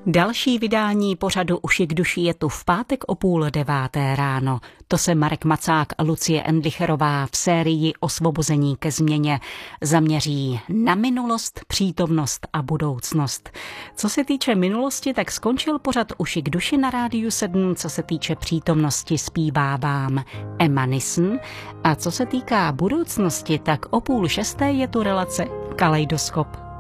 Další vydání pořadu Uši k duši je tu v pátek o 8:30 ráno. To se Marek Macák a Lucie Endlicherová v sérii Osvobození ke změně zaměří na minulost, přítomnost a budoucnost. Co se týče minulosti, tak skončil pořad Uši k duši na Rádiu 7, co se týče přítomnosti zpívá vám Emma Nissen a co se týká budoucnosti, tak o 5:30 je tu relace Kaleidoskop.